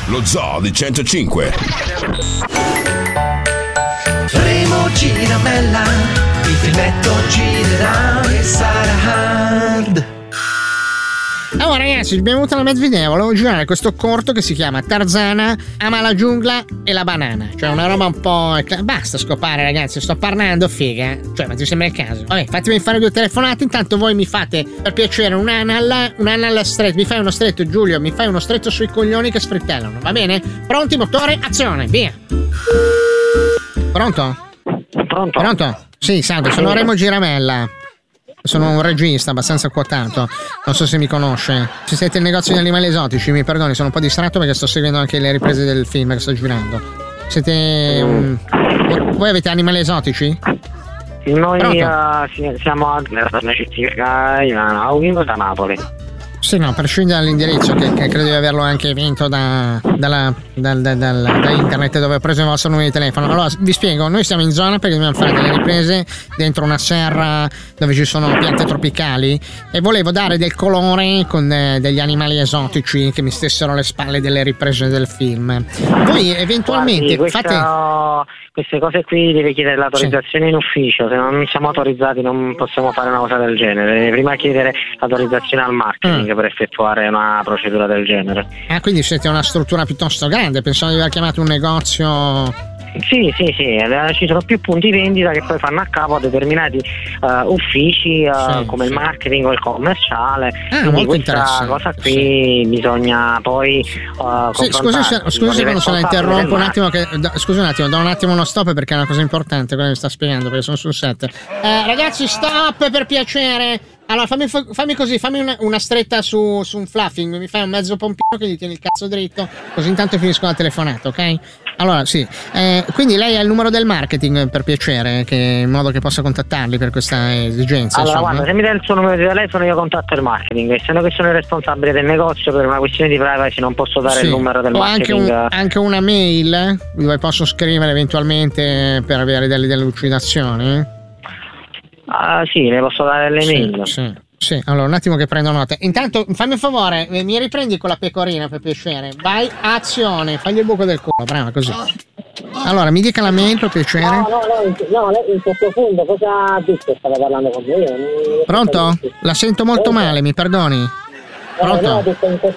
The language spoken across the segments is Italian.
lo Zoo di 105. Remo Giramella, il filmetto girerà e sarà hard. Allora ragazzi, abbiamo avuto una mezza idea, volevo girare questo corto che si chiama Tarzana ama la giungla e la banana, cioè una roba un po'... Basta scopare ragazzi, sto parlando, figa, cioè ma ti sembra il caso? Vabbè, fatemi fare 2 telefonate, intanto voi mi fate per piacere un anal stretto, mi fai uno stretto Giulio, mi fai uno stretto sui coglioni che sfrittellano, va bene? Pronti, motore, azione, via! Pronto? Pronto? Sì, salve, sono Remo Giramella. Sono un regista abbastanza quotato, non so se mi conosce. Se siete il negozio di animali esotici, mi perdoni, sono un po' distratto perché sto seguendo anche le riprese del film che sto girando. Siete voi avete animali esotici? Noi siamo a da Napoli. Sì, no, per scendere dall'indirizzo che credo di averlo anche vinto da internet dove ho preso il vostro numero di telefono. Allora vi spiego, noi siamo in zona perché dobbiamo fare delle riprese dentro una serra dove ci sono piante tropicali e volevo dare del colore con degli animali esotici che mi stessero alle spalle delle riprese del film. Voi eventualmente queste cose qui deve chiedere l'autorizzazione in ufficio, se non siamo autorizzati non possiamo fare una cosa del genere, deve prima chiedere l'autorizzazione al marketing per effettuare una procedura del genere. Ah, quindi siete una struttura piuttosto grande, pensavo di aver chiamato un negozio. Sì, ci sono più punti vendita che poi fanno a capo a determinati uffici come il marketing o il commerciale. Molto questa interessante. Cosa qui bisogna poi scusi se la interrompo un attimo, scusi un attimo, do un attimo uno stop perché è una cosa importante quella che mi sta spiegando perché sono sul set. Ragazzi, stop per piacere. Allora fammi così, fammi una stretta su un fluffing, mi fai un mezzo pompino che gli tieni il cazzo dritto, così intanto finisco la telefonata, ok? Allora sì, quindi lei ha il numero del marketing per piacere, in modo che possa contattarli per questa esigenza. Allora insomma. guarda, se mi dai il suo numero di telefono io contatto il marketing, essendo che sono il responsabile del negozio per una questione di privacy non posso dare il numero del marketing. Anche una mail dove posso scrivere eventualmente per avere delle delucidazioni? Sì, ne posso dare le mail. Sì, allora un attimo che prendo nota. Intanto fammi un favore, mi riprendi con la pecorina per piacere. Vai, azione, fagli il buco del culo, brava così. Allora, mi dica la mail per piacere. No, lei in sottofondo cosa ha detto? Stava parlando con me. Pronto? La sento molto male, mi perdoni. Pronto? No,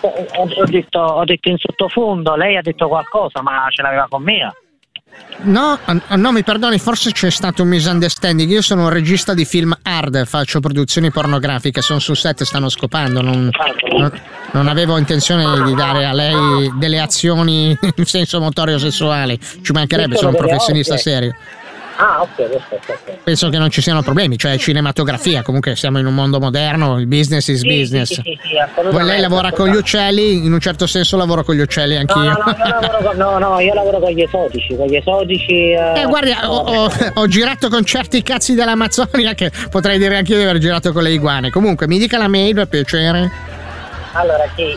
ho detto in sottofondo, lei ha detto qualcosa, ma ce l'aveva con me? No, mi perdoni, forse c'è stato un misunderstanding. Io sono un regista di film hard, faccio produzioni pornografiche, sono sul set e stanno scopando. Non avevo intenzione di dare a lei delle azioni in senso motorio sessuale. Ci mancherebbe, sono un professionista serio. Ah, ok, perfetto. Penso che non ci siano problemi, cioè cinematografia, comunque siamo in un mondo moderno, il business is business. Sì, assolutamente. Lei lavora con gli uccelli, in un certo senso lavoro con gli uccelli anch'io. Io lavoro con gli esotici. Guardi, ho girato con certi cazzi dell'Amazzonia che potrei dire anch'io di aver girato con le iguane. Comunque, mi dica la mail per piacere. Allora, sì,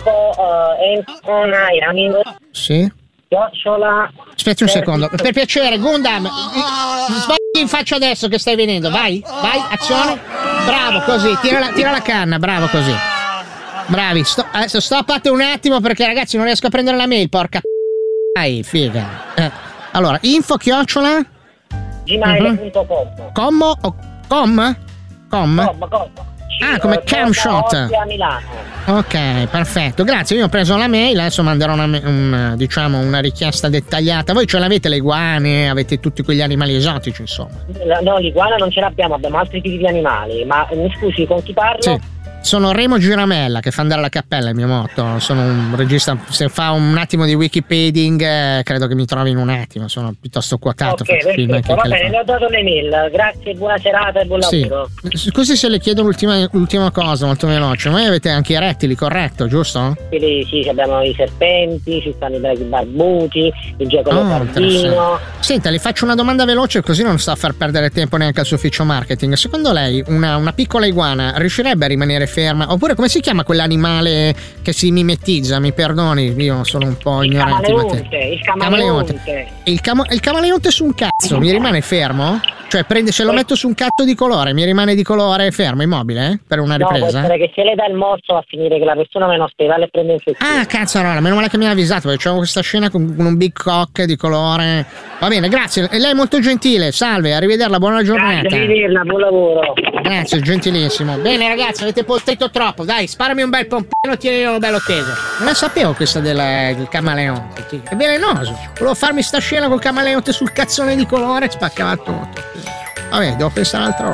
Sì. Aspetti un secondo, per piacere, Gundam, sbagli in faccia adesso che stai venendo, vai, azione, bravo così, tira la canna, bravo così, bravi, adesso stoppate un attimo perché ragazzi non riesco a prendere la mail, porca dai, figa. Allora, info @ gmail.com. Com? Ah, come camshot. Ok, perfetto, grazie. Io ho preso la mail, adesso manderò una richiesta dettagliata. Voi ce l'avete le iguane, avete tutti quegli animali esotici, insomma? No, l'iguana non ce l'abbiamo, abbiamo altri tipi di animali. Ma mi scusi, con chi parlo? Sì. Sono Remo Giramella, che fa andare alla cappella il mio motto. Sono un regista, se fa un attimo di Wikipeding credo che mi trovi in un attimo, sono piuttosto quotato. Ok, perfetto, va bene, le ho dato le mail, grazie, buona serata e buon lavoro. Scusi se le chiedo l'ultima cosa, molto veloce. Voi avete anche i rettili, corretto, giusto? Sì, abbiamo i serpenti, ci stanno i draghi barbuti, il giacomo pardino. Senta, le faccio una domanda veloce così non sta a far perdere tempo neanche al suo ufficio marketing. Secondo lei una piccola iguana riuscirebbe a rimanere rimane ferma. Oppure come si chiama quell'animale che si mimetizza? Mi perdoni, io sono un po' ignorante. Il camaleonte. Il camaleonte su un cazzo mi rimane fermo? Cioè se lo metto su un cazzo di colore, mi rimane di colore fermo, immobile, per una ripresa? No, può essere che se le dà il morso va a finire che la persona meno ospedale e prende infezione. Ah, cazzo, no, meno male che mi ha avvisato, perché c'avevo questa scena con un big cock di colore. Va bene, grazie, e lei è molto gentile, salve, arrivederla, buona giornata. Arrivederla, buon lavoro. Grazie, gentilissimo. Bene ragazzi, avete poltrito troppo, dai, sparami un bel pompino, tienilo bello teso. Non la sapevo questa del camaleonte, è velenoso. Volevo farmi sta scena col camaleonte sul cazzone di colore e spaccava tutto. Vabbè, devo pensare altro.